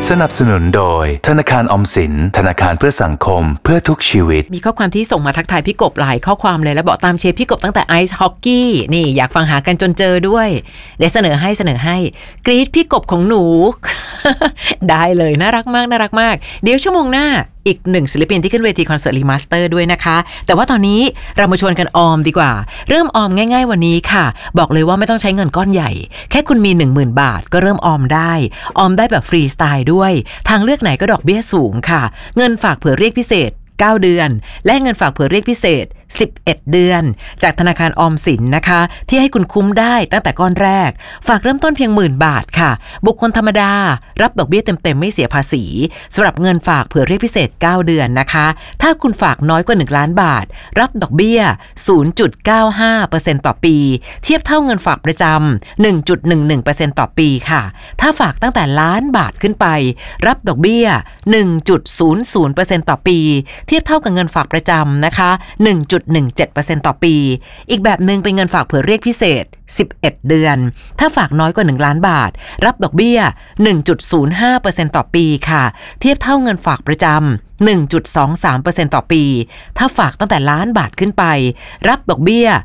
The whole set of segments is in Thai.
สนับสนุนโดยธนาคารออมสินธนาคารเพื่อสังคมเพื่อทุกชีวิตมีข้อความที่ส่งมาทักทายพี่กบหลายข้อความเลยแล้วบอกตามเชียร์พี่กบตั้งแต่ไอซ์ฮอกกี้นี่อยากฟังหากันจนเจอด้วยเดี๋ยวเสนอให้กรี๊ดพี่กบของหนู ได้เลยน่ารักมากเดี๋ยวชั่วโมงหน้าอีกหนึ่งศิลปินที่ขึ้นเวทีคอนเสิร์ตรีมาสเตอร์ด้วยนะคะแต่ว่าตอนนี้เรามาชวนกันออมดีกว่าเริ่มออมง่ายๆวันนี้ค่ะบอกเลยว่าไม่ต้องใช้เงินก้อนใหญ่แค่คุณมี 10,000 บาทก็เริ่มออมได้แบบฟรีสไตล์ด้วยทางเลือกไหนก็ดอกเบี้ยสูงค่ะเงินฝากเผื่อเรียกพิเศษ9 เดือนและเงินฝากเผื่อเรียกพิเศษ11 เดือนจากธนาคารออมสินนะคะที่ให้คุณคุ้มได้ตั้งแต่ก้อนแรกฝากเริ่มต้นเพียง10,000 บาทค่ะบุคคลธรรมดารับดอกเบี้ยเต็มๆไม่เสียภาษีสำหรับเงินฝากเผื่อเรียกพิเศษ9 เดือนนะคะถ้าคุณฝากน้อยกว่า1 ล้านบาทรับดอกเบี้ย 0.95% ต่อปีเทียบเท่าเงินฝากประจำ 1.11% ต่อปีค่ะถ้าฝากตั้งแต่ล้านบาทขึ้นไปรับดอกเบี้ย 1.00% ต่อปีเทียบเท่ากับเงินฝากประจำนะคะ 1.17% ต่อปีอีกแบบนึงเป็นเงินฝากเผื่อเรียกพิเศษ11 เดือนถ้าฝากน้อยกว่า1 ล้านบาทรับดอกเบี้ย 1.05% ต่อปีค่ะเทียบเท่าเงินฝากประจำ 1.23% ต่อปีถ้าฝากตั้งแต่ล้านบาทขึ้นไปรับดอกเบี้ย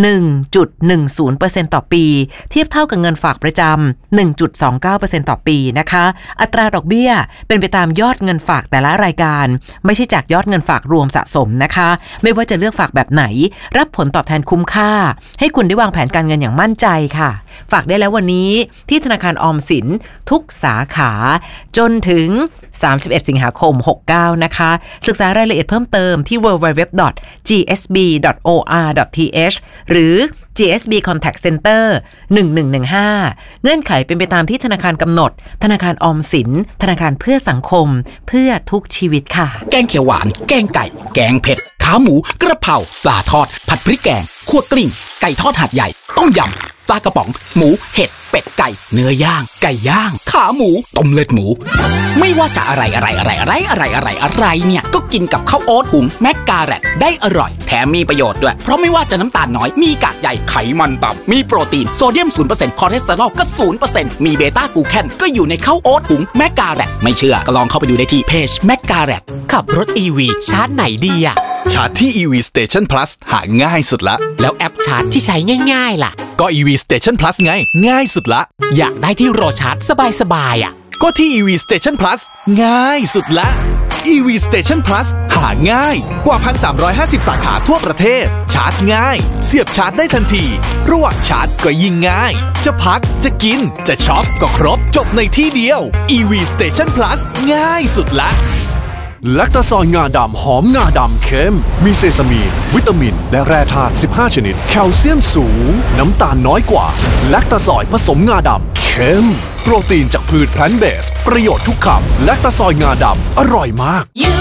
1.10% ต่อปีเทียบเท่ากับเงินฝากประจำ 1.29% ต่อปีนะคะอัตราดอกเบี้ยเป็นไปตามยอดเงินฝากแต่ละรายการไม่ใช่จากยอดเงินฝากรวมสะสมนะคะไม่ว่าจะเลือกฝากแบบไหนรับผลตอบแทนคุ้มค่าให้คุณได้วางแผนการเงินอย่างมั่นใจค่ะฝากได้แล้ววันนี้ที่ธนาคารออมสินทุกสาขาจนถึง31 สิงหาคม 69นะคะศึกษารายละเอียดเพิ่มเติมที่ www.gsb.or.th หรือ GSB Contact Center 1115เงื่อนไขเป็นไปตามที่ธนาคารกำหนดธนาคารออมสินธนาคารเพื่อสังคมเพื่อทุกชีวิตค่ะแกงเขียวหวานแกงไก่แกงเผ็ดขาหมูกระเพราปลาทอดผัดพริกแกงคั่วกลิ้งไก่ทอดหาดใหญ่ต้มยำปลากระป๋องหมูเห็ดเป็ดไก่เนื้อย่างไก่ย่างขาหมูต้มเลือดหมูไม่ว่าจะอะไรเนี่ยก็กินกับข้าวโอ๊ตหุงแมกกาแรตได้อร่อยแถมมีประโยชน์ด้วยเพราะไม่ว่าจะน้ำตาลน้อยมีกากใยไขมันต่ำมีโปรตีนโซเดียม 0% คอเลสเตอรอลก็ 0% มีเบต้ากลูแคนก็อยู่ในข้าวโอ๊ตหุงแมกกาแรตไม่เชื่อก็ลองเข้าไปดูได้ที่เพจแมกกาแรตขับรถ EV ชาร์จไหนดีอะชาร์จที่ EV Station Plus หาง่ายสุดละแล้วแอปชาร์จที่ใช้ง่ายๆล่ะก็ EV Station Plus ไงง่ายสุดละอยากได้ที่รอชาร์จสบายๆอ่ะก็ที่ EV Station Plus ง่ายสุดละ EV Station Plus หาง่ายกว่า 1,350 สาขาทั่วประเทศชาร์จง่ายเสียบชาร์จได้ทันทีระหว่างชาร์จก็ยิ่งง่ายจะพักจะกินจะช็อปก็ครบจบในที่เดียว EV Station Plus ง่ายสุดละแลคตาซอยงาดำหอมงาดำเข้มมีเซซามีนวิตามินและแร่ธาตุ15ชนิดแคลเซียมสูงน้ำตาลน้อยกว่าแลคตาซอยผสมงาดำเข้มโปรตีนจากพืชแพลนต์เบสประโยชน์ทุกคำแลคตาซอยงาดำอร่อยมากยื